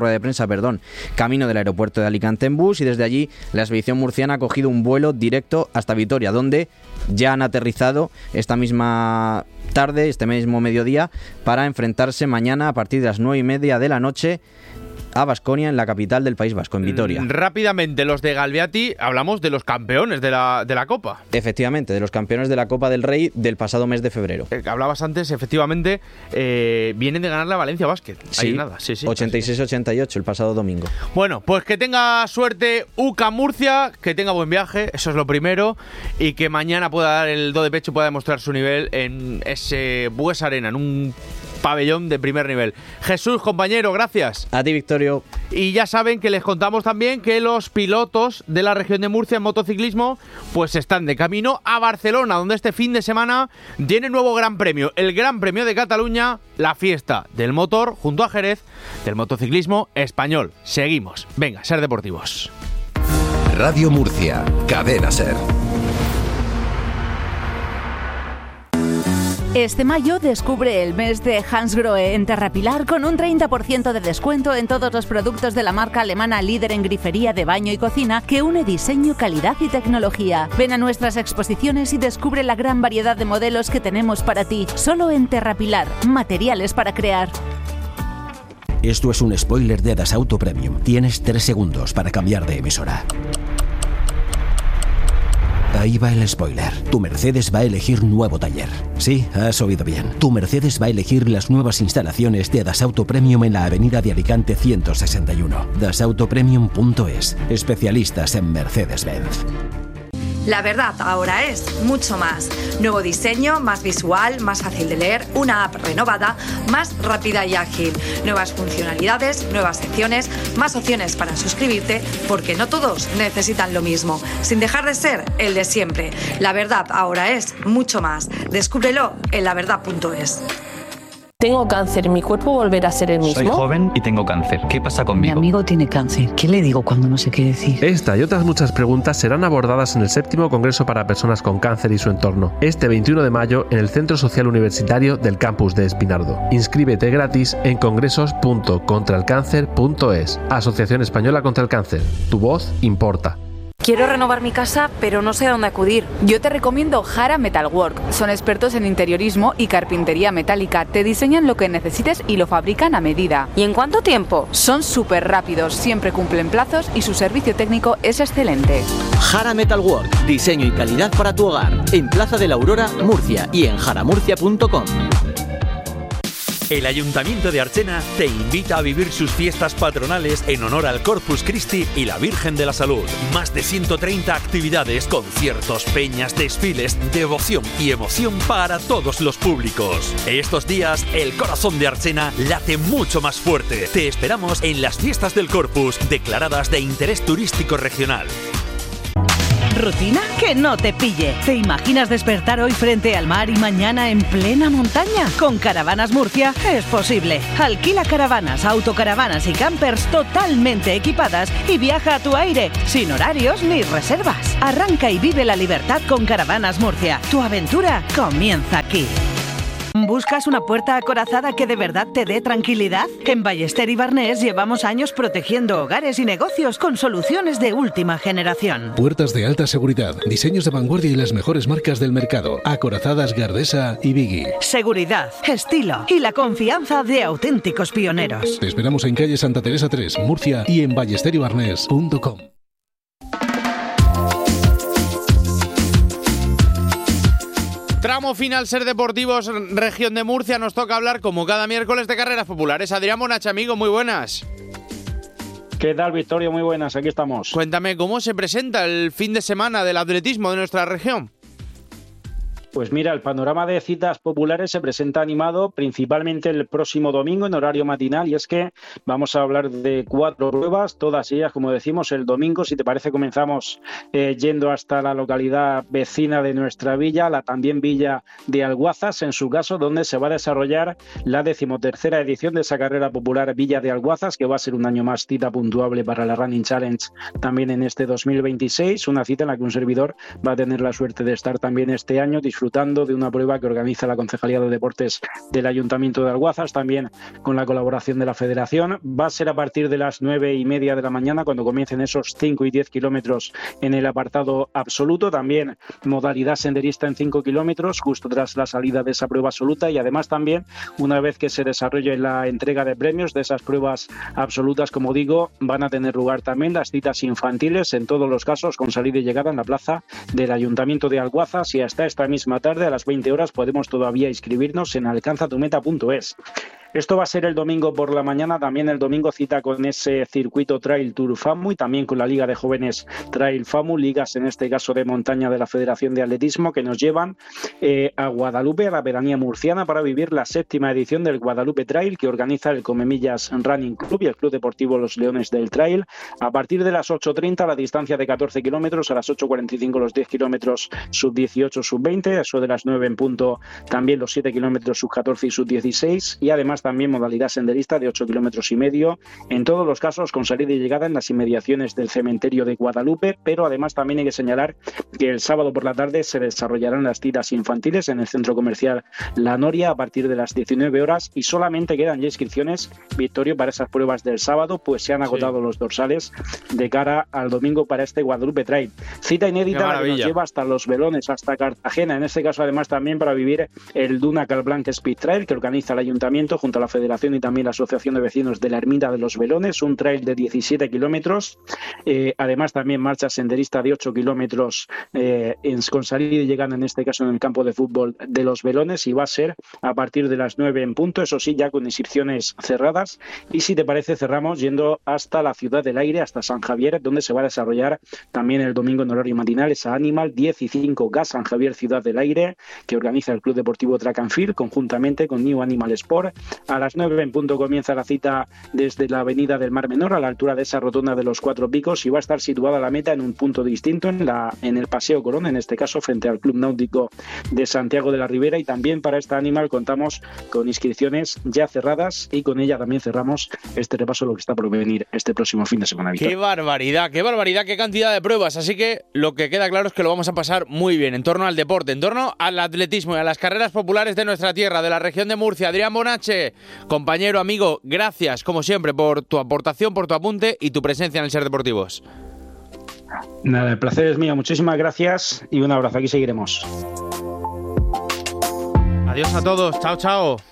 [SPEAKER 17] camino del aeropuerto de Alicante en bus, y desde allí la expedición murciana ha cogido un vuelo directo hasta Vitoria, donde ya han aterrizado esta misma tarde, este mismo mediodía, para enfrentarse mañana a partir de las 9:30 de la noche a Baskonia, en la capital del País Vasco, en Vitoria.
[SPEAKER 16] Rápidamente, los de Galviati, hablamos de los campeones de la Copa.
[SPEAKER 17] Efectivamente, de los campeones de la Copa del Rey del pasado mes de febrero.
[SPEAKER 16] Hablabas antes, efectivamente, vienen de ganar la Valencia Basket.
[SPEAKER 17] Sí,
[SPEAKER 16] ahí nada.
[SPEAKER 17] 86-88 el pasado domingo.
[SPEAKER 16] Bueno, pues que tenga suerte UCAM Murcia, que tenga buen viaje, eso es lo primero, y que mañana pueda dar el do de pecho y pueda demostrar su nivel en ese Bues Arena, en un pabellón de primer nivel. Jesús, compañero, gracias.
[SPEAKER 17] A ti, Victorio.
[SPEAKER 16] Y ya saben que les contamos también que los pilotos de la región de Murcia en motociclismo pues están de camino a Barcelona, donde este fin de semana tiene nuevo Gran Premio, el Gran Premio de Cataluña, la fiesta del motor junto a Jerez del motociclismo español. Seguimos. Venga, Ser Deportivos.
[SPEAKER 15] Radio Murcia, Cadena Ser.
[SPEAKER 24] Este mayo descubre el mes de Hansgrohe en Terrapilar con un 30% de descuento en todos los productos de la marca alemana líder en grifería de baño y cocina que une diseño, calidad y tecnología. Ven a nuestras exposiciones y descubre la gran variedad de modelos que tenemos para ti. Solo en Terrapilar, materiales para crear.
[SPEAKER 2] Esto es un spoiler de Dasauto Premium. Tienes 3 segundos para cambiar de emisora. Ahí va el spoiler. Tu Mercedes va a elegir nuevo taller. Sí, has oído bien. Tu Mercedes va a elegir las nuevas instalaciones de Dasauto Premium en la avenida de Alicante 161. dasautopremium.es. Especialistas en Mercedes-Benz.
[SPEAKER 3] La verdad ahora es mucho más. Nuevo diseño, más visual, más fácil de leer, una app renovada, más rápida y ágil. Nuevas funcionalidades, nuevas secciones, más opciones para suscribirte, porque no todos necesitan lo mismo, sin dejar de ser el de siempre. La verdad ahora es mucho más. Descúbrelo en laverdad.es.
[SPEAKER 4] Tengo cáncer, ¿mi cuerpo volverá a ser el mismo?
[SPEAKER 5] Soy joven y tengo cáncer. ¿Qué pasa conmigo?
[SPEAKER 4] Mi amigo tiene cáncer. ¿Qué le digo cuando no sé qué decir?
[SPEAKER 6] Esta y otras muchas preguntas serán abordadas en el 7º Congreso para Personas con Cáncer y su entorno, este 21 de mayo en el Centro Social Universitario del Campus de Espinardo. Inscríbete gratis en congresos.contraelcáncer.es. Asociación Española contra el Cáncer. Tu voz importa.
[SPEAKER 4] Quiero renovar mi casa, pero no sé a dónde acudir.
[SPEAKER 8] Yo te recomiendo Jara Metalwork. Son expertos en interiorismo y carpintería metálica. Te diseñan lo que necesites y lo fabrican a medida.
[SPEAKER 4] ¿Y en cuánto tiempo?
[SPEAKER 8] Son súper rápidos, siempre cumplen plazos y su servicio técnico es excelente.
[SPEAKER 9] Jara Metalwork. Diseño y calidad para tu hogar. En Plaza de la Aurora, Murcia y en jaramurcia.com.
[SPEAKER 25] El Ayuntamiento de Archena te invita a vivir sus fiestas patronales en honor al Corpus Christi y la Virgen de la Salud. Más de 130 actividades, conciertos, peñas, desfiles, devoción y emoción para todos los públicos. Estos días, el corazón de Archena late mucho más fuerte. Te esperamos en las fiestas del Corpus, declaradas de interés turístico regional.
[SPEAKER 27] ¿Rutina? Que no te pille. ¿Te imaginas despertar hoy frente al mar y mañana en plena montaña? Con Caravanas Murcia es posible. Alquila caravanas, autocaravanas y campers totalmente equipadas y viaja a tu aire, sin horarios ni reservas. Arranca y vive la libertad con Caravanas Murcia. Tu aventura comienza aquí. ¿Buscas una puerta acorazada que de verdad te dé tranquilidad? En Ballester y Barnés llevamos años protegiendo hogares y negocios con soluciones de última generación.
[SPEAKER 28] Puertas de alta seguridad, diseños de vanguardia y las mejores marcas del mercado. Acorazadas Gardesa y Biggie.
[SPEAKER 27] Seguridad, estilo y la confianza de auténticos pioneros.
[SPEAKER 28] Te esperamos en calle Santa Teresa 3, Murcia y en ballesteribarnés.com.
[SPEAKER 16] Tramo final Ser Deportivos, región de Murcia. Nos toca hablar, como cada miércoles, de carreras populares. Adrián Bonach, amigo, muy buenas.
[SPEAKER 29] ¿Qué tal, Victorio? Muy buenas, aquí estamos.
[SPEAKER 16] Cuéntame, ¿cómo se presenta el fin de semana del atletismo de nuestra región?
[SPEAKER 29] Pues mira, el panorama de citas populares se presenta animado principalmente el próximo domingo en horario matinal, y es que vamos a hablar de 4 pruebas, todas ellas, como decimos, el domingo. Si te parece, comenzamos yendo hasta la localidad vecina de nuestra villa, la también villa de Alguazas, en su caso, donde se va a desarrollar la 13ª edición de esa carrera popular Villa de Alguazas, que va a ser un año más cita puntuable para la Running Challenge también en este 2026, una cita en la que un servidor va a tener la suerte de estar también este año disfrutando de una prueba que organiza la Concejalía de Deportes del Ayuntamiento de Alguazas, también con la colaboración de la Federación. Va a ser a partir de las 9:30 de la mañana cuando comiencen esos 5 y 10 kilómetros en el apartado absoluto, también modalidad senderista en 5 kilómetros justo tras la salida de esa prueba absoluta, y además también una vez que se desarrolle la entrega de premios de esas pruebas absolutas, como digo, van a tener lugar también las citas infantiles, en todos los casos con salida y llegada en la plaza del Ayuntamiento de Alguazas, y hasta esta misma tarde a las 20 horas podemos todavía inscribirnos en alcanzatumeta.es. Esto va a ser el domingo por la mañana. También el domingo cita con ese circuito Trail Tour FAMU y también con la Liga de Jóvenes Trail FAMU, ligas en este caso de montaña de la Federación de Atletismo, que nos llevan a Guadalupe, a la pedanía murciana, para vivir la 7ª edición del Guadalupe Trail, que organiza el Comemillas Running Club y el Club Deportivo Los Leones del Trail. A partir de las 8:30 la distancia de 14 kilómetros, a las 8:45 los 10 kilómetros sub-18, sub-20, eso de las 9 en punto también los 7 kilómetros sub-14 y sub-16, y además también modalidad senderista de 8 kilómetros y medio, en todos los casos con salida y llegada en las inmediaciones del cementerio de Guadalupe. Pero además también hay que señalar que el sábado por la tarde se desarrollarán las citas infantiles en el centro comercial La Noria a partir de las 19 horas y solamente quedan ya inscripciones, Victorio, para esas pruebas del sábado, pues se han agotado los dorsales de cara al domingo para este Guadalupe Trail. Cita inédita que nos lleva hasta Los Velones, hasta Cartagena, en este caso además también para vivir el Duna Calblanc Speed Trail que organiza el Ayuntamiento junto junto a la Federación y también la Asociación de Vecinos de la Ermita de los Velones, un trail de 17 kilómetros, además también marcha senderista de 8 kilómetros con salida y llegada en este caso en el campo de fútbol de los Velones, y va a ser a partir de las 9 en punto, eso sí, ya con inscripciones cerradas. Y si te parece, cerramos yendo hasta la Ciudad del Aire, hasta San Javier, donde se va a desarrollar también el domingo en horario matinal esa Animal 15 Gas San Javier Ciudad del Aire, que organiza el Club Deportivo Track and Field conjuntamente con New Animal Sport. A las 9 en punto comienza la cita desde la avenida del Mar Menor, a la altura de esa rotonda de los Cuatro Picos, y va a estar situada la meta en un punto distinto, en el Paseo Colón, en este caso frente al Club Náutico de Santiago de la Ribera. Y también para esta Animal contamos con inscripciones ya cerradas, y con ella también cerramos este repaso de lo que está por venir este próximo fin de semana.
[SPEAKER 16] ¡Qué barbaridad, qué cantidad de pruebas! Así que lo que queda claro es que lo vamos a pasar muy bien en torno al deporte, en torno al atletismo y a las carreras populares de nuestra tierra, de la región de Murcia. Adrián Bonache, compañero, amigo, gracias como siempre por tu aportación, por tu apunte y tu presencia en el Ser Deportivos.
[SPEAKER 29] Nada, el placer es mío, muchísimas gracias y un abrazo, aquí seguiremos.
[SPEAKER 16] Adiós a todos, chao, chao.